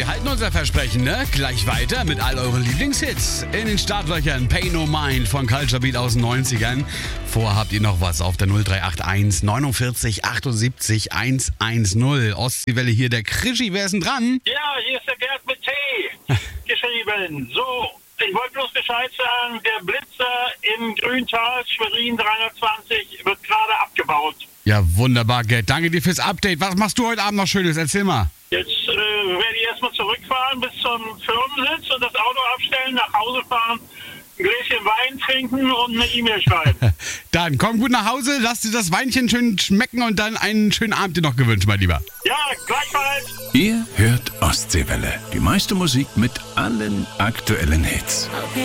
wir halten unser Versprechen, ne? Gleich weiter mit all euren Lieblingshits. In den Startlöchern Pay No Mind von Culture Beat aus den 90ern. Vorher habt ihr noch was auf der 0381 49 78 110. Ostseewelle hier, der Krischi, wer ist denn dran? Ja, hier ist der Gerd mit T. geschrieben. So, ich wollte bloß Bescheid sagen, der Blitzer in Grüntal, Schwerin 320, wird gerade abgebaut. Ja, wunderbar, Gerd. Danke dir fürs Update. Was machst du heute Abend noch Schönes? Erzähl mal. Jetzt werde ich erstmal zurückfahren bis zum Firmensitz und das Auto abstellen, nach Hause fahren, ein Gläschen Wein trinken und eine E-Mail schreiben. Dann komm gut nach Hause, lass dir das Weinchen schön schmecken und dann einen schönen Abend dir noch gewünscht, mein Lieber. Ja, gleichfalls. Ihr hört Ostseewelle. Die meiste Musik mit allen aktuellen Hits.